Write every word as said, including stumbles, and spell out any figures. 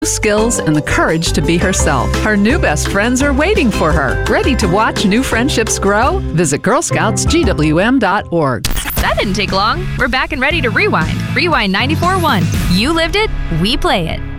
skills and the courage to be herself. Her new best friends are waiting for her. Ready to watch new friendships grow? Visit girl scouts g w m dot org. That didn't take long. We're back and ready to rewind. Rewind ninety-four point one. You lived it, we play it.